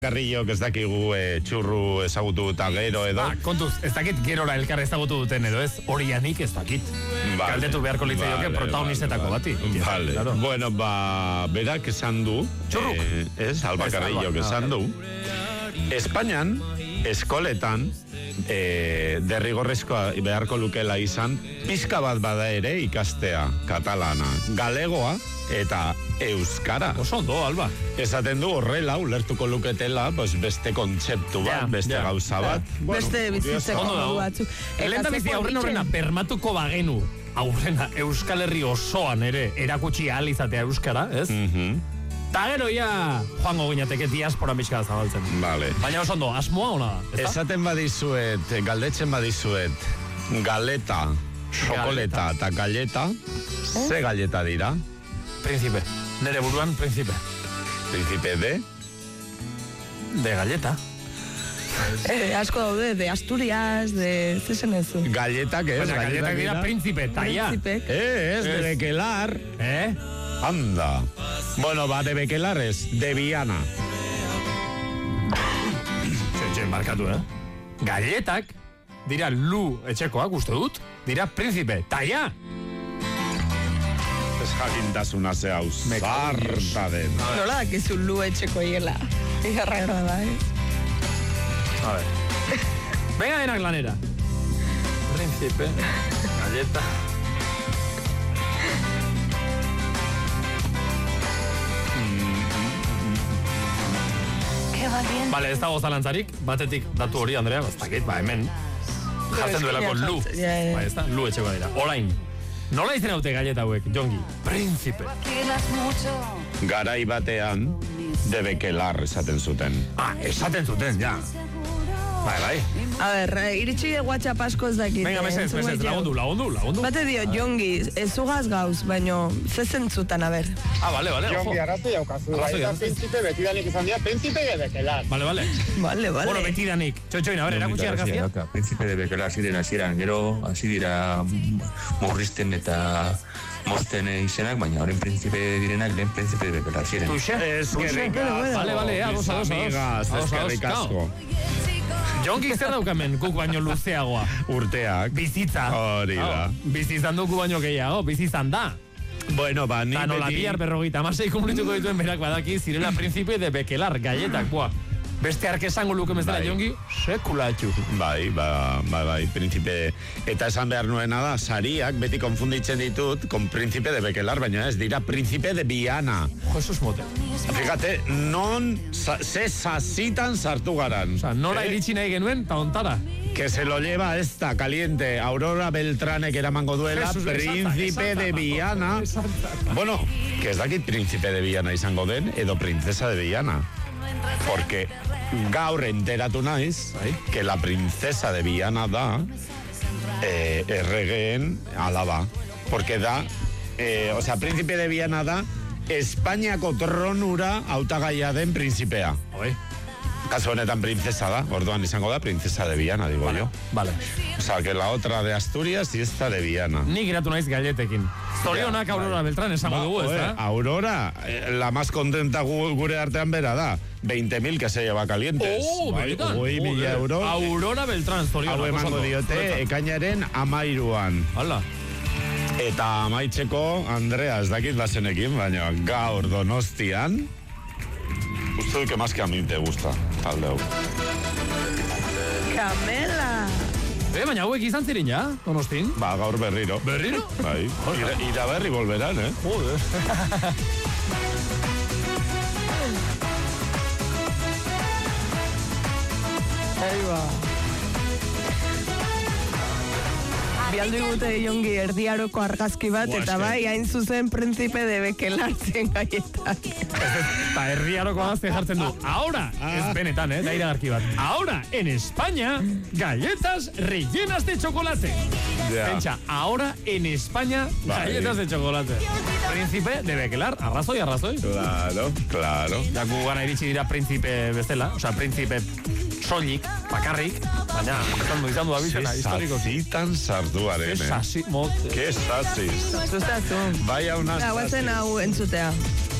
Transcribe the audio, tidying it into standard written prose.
Garrillo, ez dakigu txurru ezagutu eta gero edo. Kontuz, ez dakit gerora elkar ezagutu duten edo ez, horianik ez dakit. Galdetu beharko litzaioke protagonistetako bati. Vale. Claro. Bueno, berak esan du, Alba Garrillo esan du, Espainian, eskoletan, derrigorrezkoa beharko lukela izan, pizka bat bada ere ikastea katalana, galegoa eta euskara. Oso ondo, Alba. Esaten du horrela, ulertuko luketela, pues beste kontzeptu bat, beste gauza bat. Beste bizitzeko modu batzuk. Lehen bizi aurrena bermatuko bagenu, aurrena Euskal Herri osoan ere erakutsi ahal izatea euskara, ez? Ta gero ja joango ginateke diaspora pixka zabaltzen. Vale. Baina oso ondo, asmoa ona da? Esaten badizuet, galdetzen badizuet, galeta, xokoleta eta galleta, ze galleta dira? Príncipe. Nere buruan, príncipe. Príncipe de? De galleta. Asko daude, de Asturias, de... Zesen ezu. Galletak ez? Galletak dira príncipe, taia. Ez, de Bekelar. Anda. Bueno, de Bekelar ez, de Viana. Txen, markatu, Galletak dira lu etxekoak, uste dut, dira príncipe, taia. Ez jakintasuna ze hau, zarta den. Nola dakizu lu etxeko hiela. Igarra da, A ver. Venga denak lanera. Príncipe, galleta. Vale, ez dago zalantzarik, batetik datu hori, Andrea, bastakit, hemen jartzen duelako lu. Ez da, lu etxekoa dira. Orain. Nola izen haute galleta hauek, Jongi? Príncipe. Garai batean, de Bekelar esaten zuten. Esaten zuten, ja. Bai. A ver, iritsi WhatsApp asko ez dakit. Venga, mesez, lagundu. Bate dio, Jongi, ezugaz gauz, baino, zezen zutan, a ber. Vale, Jongi, arrazu jaukazu. Baita, príncipe, betidanik izan dira, príncipe de Bekelar. Vale. Bueno, betidanik. Txoin, a ber, erakutsi argazkia. Príncipe de Bekelar ziren hasieran, gero, hasi dira murrizten eta mosten izenak, baina horren príncipe direnak lehen príncipe de Bekelar ziren. Tuxe? Eskerrik asko. Jongi zer daukamen guk baino luzeagoa? Urteak. Bizitza. Hori da. Bizizan dugu baino gehiago, bizizan da. Bueno, ni beti... Nola bihar 56 komunituko dituen berak badaki zirela príncipe de Bekelar, galletak, Beste arke esango luke mezela, Jongi, sekulatxu. Bai, príncipe... Eta esan behar nuena da, sariak beti konfunditzen ditut con príncipe de Bekelar, baina ez dira príncipe de Viana. Jesus mote. Fíjate, non se sasitan sartu garan. Osa, nora iritsi nahi genuen, ta ontara. Que se lo lleva esta caliente Aurora Beltranek eramango duela príncipe de Viana. Bueno, que ez dakit príncipe de Viana izango den, edo princesa de Viana. Porque gaur enteratu naiz que la princesa de Viana da erregeen alaba. Porque da, príncipe de Viana da Espainiako tronura hautagaia den prinsipea. Kasu honetan princesa da, orduan izango da princesa de Viana, digo yo. Vale. O sea, que la otra de Asturias y esta de Viana. Nik iratu naiz galletekin. Zorionak Aurora Beltrán esango dugu, ez da? Aurora, la más contenta gure artean bera da. 20.000 que se lleva calientes. Benetan. 1.000 euros. Aurora Beltrán, zorionak. Hau emango diote, ekainaren 13an. Hala. Eta amaitzeko, Andrea, ez dakit bazenekin, baina gaur Donostian, uste que más que a mí te gusta, talde hau. Kamela! Baina hauek izan zirin, ja, Donostin? Gaur berriro. Berriro? Bai, ira berri volverán, Joder. Ahí va. Bialdu gute Jongi erdiaroko argazki bat, eta bai, hain zuzen príncipe de Bekelar zen galletak. Eta herriaroko argazki jartzen du. Ahora, ez benetan, da iragarki bat. Ahora, en España, galletas rellenas de chocolate. Pentsa, ahora en España, galletas de chocolate. Príncipe de Bekelar, arrazoi. Claro. Daku gana iritsi dira príncipe bestela, príncipe soilik, bakarrik, baina izan du abizena historiko. Sasitan sartuaren, Sasi, mote. Que sasis. Zuztazu. Vaya una sasis. Guazen hau entzutea.